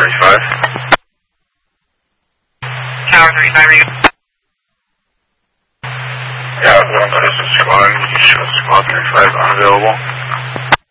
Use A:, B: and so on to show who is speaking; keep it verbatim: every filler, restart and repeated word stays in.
A: thirty-five.
B: Tower thirty-five, are you?
A: Yeah, one person squad, you show squad thirty-five unavailable.